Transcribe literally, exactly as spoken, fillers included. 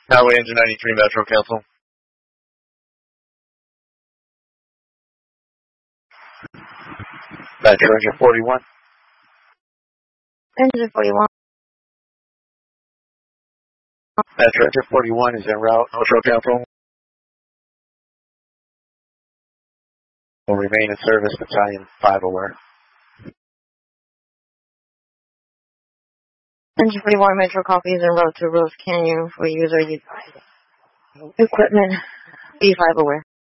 Highway Engine ninety-three Metro Council. Metro Engine forty-one. Engine forty-one. Metro Engine forty-one is en route. Metro Council. Will remain in service. Battalion five aware. Engine forty-one Metro copies en route to Rose Canyon for user equipment. B five aware.